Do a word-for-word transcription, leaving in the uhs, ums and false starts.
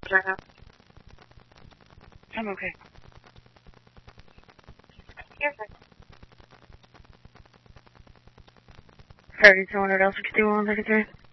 Right now. I'm okay. You're fine. Alright, someone else we could do one thirty-three?